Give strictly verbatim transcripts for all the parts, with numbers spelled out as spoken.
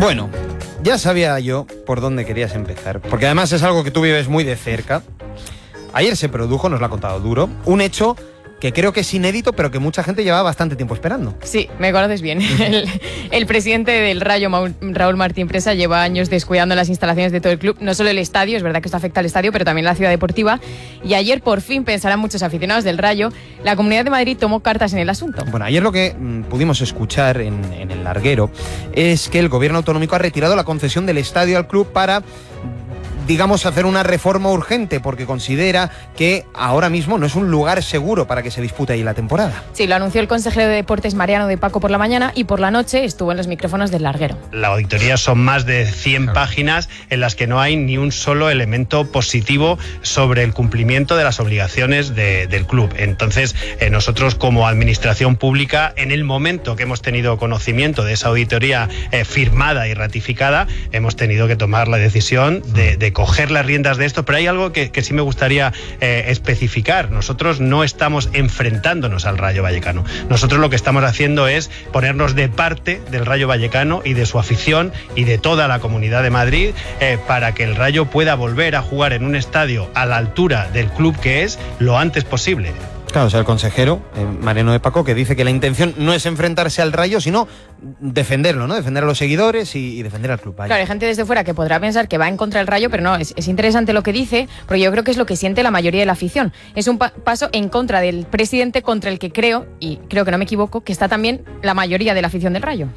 Bueno, ya sabía yo por dónde querías empezar, porque además es algo que tú vives muy de cerca. Ayer se produjo, nos lo ha contado Duro, un hecho que creo que es inédito, pero que mucha gente llevaba bastante tiempo esperando. Sí, me conoces bien. El, el presidente del Rayo, Raúl Martín Presa, lleva años descuidando las instalaciones de todo el club, no solo el estadio, es verdad que esto afecta al estadio, pero también la ciudad deportiva. Y ayer, por fin, pensarán muchos aficionados del Rayo, la Comunidad de Madrid tomó cartas en el asunto. Bueno, ayer lo que mm, pudimos escuchar en, en el larguero es que el gobierno autonómico ha retirado la concesión del estadio al club para, digamos, hacer una reforma urgente, porque considera que ahora mismo no es un lugar seguro para que se dispute ahí la temporada. Sí, lo anunció el consejero de Deportes Mariano de Paco por la mañana, y por la noche estuvo en los micrófonos del larguero. La auditoría son más de cien claro. páginas en las que no hay ni un solo elemento positivo sobre el cumplimiento de las obligaciones de, del club. Entonces, eh, nosotros como administración pública, en el momento que hemos tenido conocimiento de esa auditoría eh, firmada y ratificada, hemos tenido que tomar la decisión de, de coger las riendas de esto, pero hay algo que, que sí me gustaría eh, especificar. Nosotros no estamos enfrentándonos al Rayo Vallecano. Nosotros lo que estamos haciendo es ponernos de parte del Rayo Vallecano y de su afición y de toda la Comunidad de Madrid eh, para que el Rayo pueda volver a jugar en un estadio a la altura del club que es lo antes posible. Claro, o sea, el consejero, eh, Mariano de Paco, que dice que la intención no es enfrentarse al Rayo, sino defenderlo, ¿no? Defender a los seguidores y, y defender al club. Vaya. Claro, hay gente desde fuera que podrá pensar que va en contra del Rayo, pero no, es, es interesante lo que dice, porque yo creo que es lo que siente la mayoría de la afición. Es un pa- paso en contra del presidente, contra el que creo, y creo que no me equivoco, que está también la mayoría de la afición del Rayo.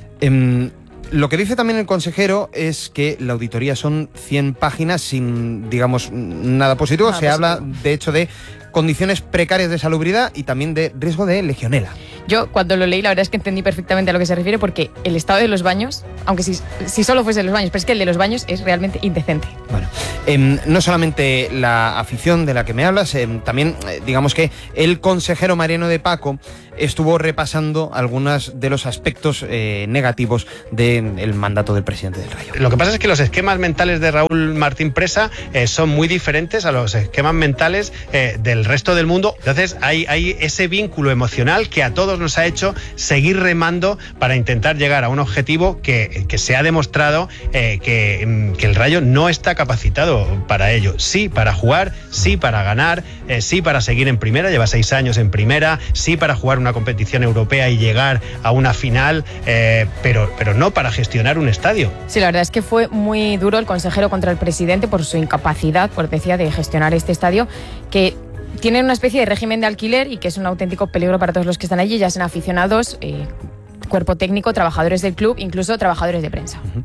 Eh, Lo que dice también el consejero es que la auditoría son cien páginas sin, digamos, nada positivo. Nada Se positivo. habla, de hecho, de condiciones precarias de salubridad y también de riesgo de legionela. Yo, cuando lo leí, la verdad es que entendí perfectamente a lo que se refiere, porque el estado de los baños, aunque si, si solo fuese los baños, pero es que el de los baños es realmente indecente. Bueno, eh, no solamente la afición de la que me hablas, eh, también, eh, digamos que el consejero Mariano de Paco estuvo repasando algunos de los aspectos eh, negativos del mandato del presidente del Rayo. Lo que pasa es que los esquemas mentales de Raúl Martín Presa eh, son muy diferentes a los esquemas mentales eh, del resto del mundo. Entonces hay, hay ese vínculo emocional que a todos nos ha hecho seguir remando para intentar llegar a un objetivo que, que se ha demostrado eh, que, que el Rayo no está capacitado para ello. Sí para jugar, sí para ganar, eh, sí para seguir en primera, lleva seis años en primera, sí para jugar una competición europea y llegar a una final, eh, pero, pero no para gestionar un estadio. Sí, la verdad es que fue muy duro el consejero contra el presidente por su incapacidad, por decía, de gestionar este estadio, que tiene una especie de régimen de alquiler y que es un auténtico peligro para todos los que están allí, ya sean aficionados, eh, cuerpo técnico, trabajadores del club, incluso trabajadores de prensa. Uh-huh.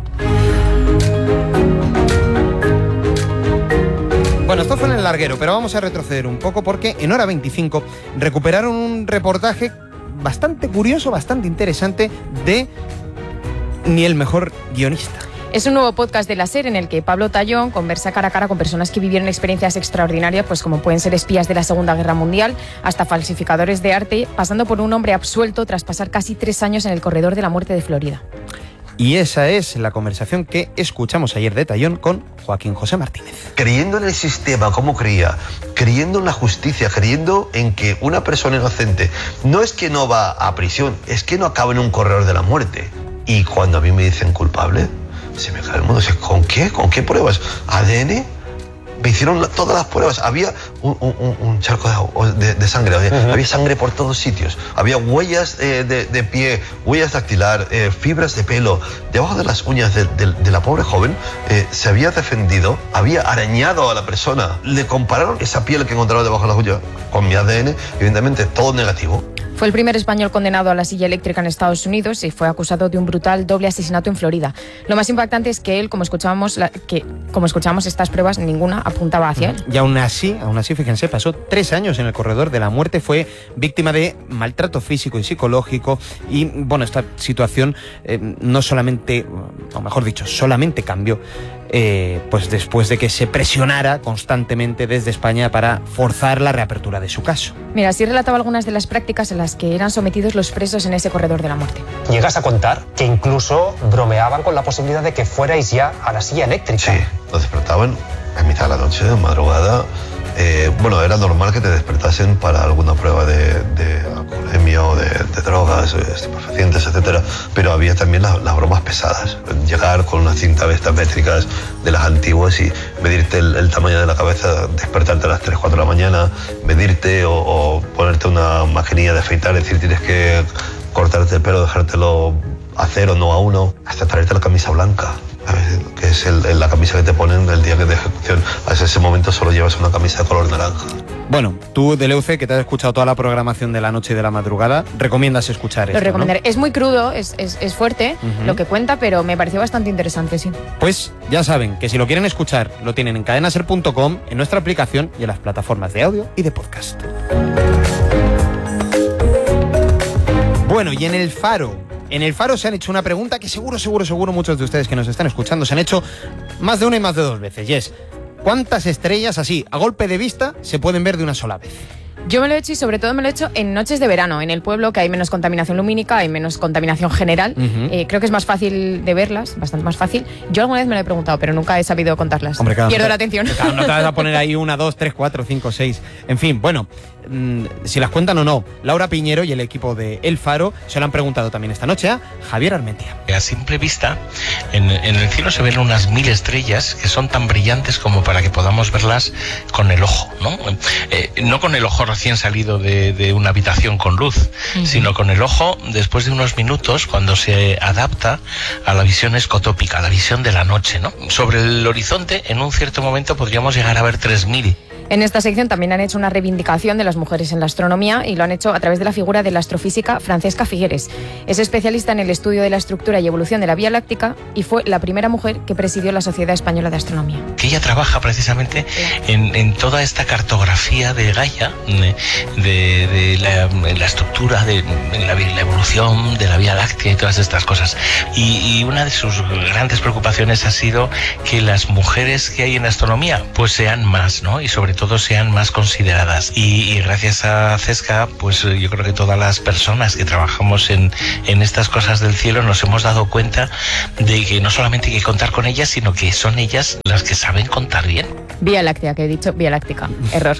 Bueno, esto fue en el larguero, pero vamos a retroceder un poco porque en Hora veinticinco recuperaron un reportaje bastante curioso, bastante interesante de Ni el mejor guionista. Es un nuevo podcast de la SER en el que Pablo Tallón conversa cara a cara con personas que vivieron experiencias extraordinarias, pues como pueden ser espías de la Segunda Guerra Mundial, hasta falsificadores de arte, pasando por un hombre absuelto tras pasar casi tres años en el corredor de la muerte de Florida. Y esa es la conversación que escuchamos ayer de Tallón con Joaquín José Martínez. Creyendo en el sistema, como creía, creyendo en la justicia, creyendo en que una persona inocente no es que no va a prisión, es que no acaba en un corredor de la muerte. Y cuando a mí me dicen culpable, se me cae el mundo. ¿Con qué? ¿Con qué pruebas? ¿A D N? Me hicieron todas las pruebas. Había un, un, un charco de, de, de sangre. Había, uh-huh. había sangre por todos sitios. Había huellas eh, de, de pie, huellas dactilar, eh, fibras de pelo. Debajo de las uñas de, de, de la pobre joven eh, se había defendido, había arañado a la persona. Le compararon esa piel que encontraron debajo de las uñas con mi A D N. Evidentemente, todo negativo. Fue el primer español condenado a la silla eléctrica en Estados Unidos y fue acusado de un brutal doble asesinato en Florida. Lo más impactante es que él, como escuchábamos, la, que, como escuchábamos estas pruebas, ninguna apuntaba hacia él. Y aún así, aún así, fíjense, pasó tres años en el corredor de la muerte, fue víctima de maltrato físico y psicológico y, bueno, esta situación eh, no solamente, o mejor dicho, solamente cambió eh, pues después de que se presionara constantemente desde España para forzar la reapertura de su caso. Mira, así relataba algunas de las prácticas en las que eran sometidos los presos en ese corredor de la muerte. Llegas a contar que incluso bromeaban con la posibilidad de que fuerais ya a la silla eléctrica. Sí, nos despertaban a mitad de la noche, de madrugada, eh, bueno, era normal que te despertasen para alguna prueba de, de alcoholemia o de, de drogas, estupefacientes, etcétera, pero había también las, las bromas pesadas. Llegar con unas cintas métricas de las antiguas y medirte el, el tamaño de la cabeza, despertarte a las tres, cuatro de la mañana, medirte o, o ponerte una maquinilla de afeitar, es decir, tienes que cortarte el pelo, dejártelo a cero, no a uno, hasta traerte la camisa blanca, ¿sabes? Que es el, la camisa que te ponen el día de ejecución. Hasta ese momento solo llevas una camisa de color naranja. Bueno, tú, Deleuze, que te has escuchado toda la programación de la noche y de la madrugada, ¿recomiendas escuchar esto? Lo recomendaré. ¿no? Es muy crudo, es, es, es fuerte uh-huh. lo que cuenta, pero me pareció bastante interesante, sí. Pues ya saben que si lo quieren escuchar, lo tienen en cadena ser punto com, en nuestra aplicación y en las plataformas de audio y de podcast. Bueno, y en El Faro... En El Faro se han hecho una pregunta que seguro, seguro, seguro muchos de ustedes que nos están escuchando se han hecho más de una y más de dos veces, y es: ¿cuántas estrellas así, a golpe de vista, se pueden ver de una sola vez? Yo me lo he hecho y sobre todo me lo he hecho en noches de verano, en el pueblo, que hay menos contaminación lumínica, hay menos contaminación general. Uh-huh. Eh, creo que es más fácil de verlas, bastante más fácil. Yo alguna vez me lo he preguntado, pero nunca he sabido contarlas. Hombre, claro, pierdo no te, la atención. Claro, no te vas a poner ahí una, dos, tres, cuatro, cinco, seis. En fin, bueno, mmm, si las cuentan o no, Laura Piñero y el equipo de El Faro se lo han preguntado también esta noche a Javier Armentia. A simple vista, en, en el cielo se ven unas mil estrellas que son tan brillantes como para que podamos verlas con el ojo, ¿no? Eh, no con el ojo recién salido de De, de una habitación con luz, uh-huh. sino con el ojo después de unos minutos, cuando se adapta a la visión escotópica, a la visión de la noche, ¿no? Sobre el horizonte, en un cierto momento podríamos llegar a ver tres mil. En esta sección también han hecho una reivindicación de las mujeres en la astronomía y lo han hecho a través de la figura de la astrofísica Francesca Figueres. Es especialista en el estudio de la estructura y evolución de la Vía Láctea y fue la primera mujer que presidió la Sociedad Española de Astronomía. Que ella trabaja precisamente en, en toda esta cartografía de Gaia, de, de la, la estructura, de la, la evolución de la Vía Láctea y todas estas cosas. Y, y una de sus grandes preocupaciones ha sido que las mujeres que hay en astronomía pues sean más, ¿no? Y sobre todo sean más consideradas. Y, y gracias a Cesca, pues yo creo que todas las personas que trabajamos en, en estas cosas del cielo nos hemos dado cuenta de que no solamente hay que contar con ellas, sino que son ellas las que saben contar bien. Vía Láctea, que he dicho Vía Láctica. Error.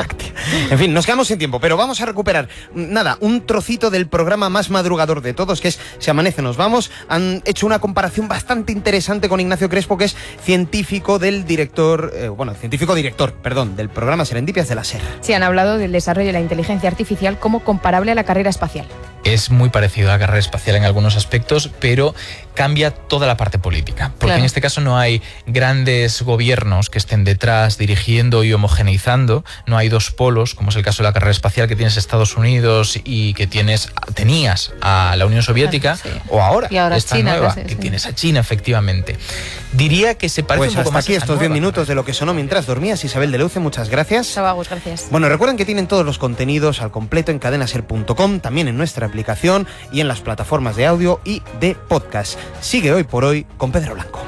En fin, nos quedamos sin tiempo, pero vamos a recuperar, nada, un trocito del programa más madrugador de todos, que es Se Amanece, Nos Vamos. Han hecho una comparación bastante interesante con Ignacio Crespo, que es científico del director, eh, bueno, científico director, perdón, del programa Serendipias de la SER. Sí, han hablado del desarrollo de la inteligencia artificial como comparable a la carrera espacial. Es muy parecido a la carrera espacial en algunos aspectos, pero cambia toda la parte política. Porque claro, en este caso no hay grandes gobiernos que estén detrás dirigiendo y homogeneizando, no hay dos polos, como es el caso de la carrera espacial, que tienes Estados Unidos y que tienes tenías a la Unión Soviética, claro, sí, o ahora, y ahora esta China, nueva, casi, que sí, tienes a China, efectivamente. Diría que se parece pues un poco hasta más aquí a estos diez minutos de lo que sonó mientras dormías. Isabel Deleuze, muchas gracias. Sabagus, gracias. Bueno, recuerden que tienen todos los contenidos al completo en cadena ser punto com, también en nuestra aplicación y en las plataformas de audio y de podcast. Sigue Hoy por Hoy con Pedro Blanco.